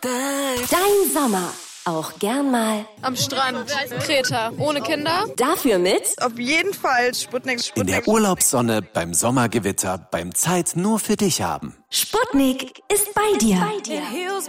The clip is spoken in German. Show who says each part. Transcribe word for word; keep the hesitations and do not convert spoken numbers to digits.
Speaker 1: Dein Sommer. Auch gern mal
Speaker 2: am Strand, Kreta, ohne Kinder.
Speaker 1: Dafür mit
Speaker 3: auf jeden Fall Sputnik. Sputnik.
Speaker 4: In der Urlaubssonne, beim Sommergewitter, beim Zeit nur für dich haben.
Speaker 1: Sputnik ist bei dir.